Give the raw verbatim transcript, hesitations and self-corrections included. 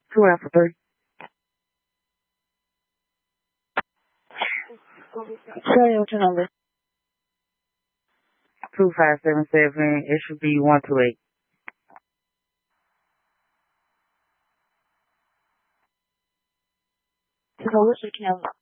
Two Alpha three. Sorry, what's your number? Two five seven seven. It should be one two eight. So what's your camera?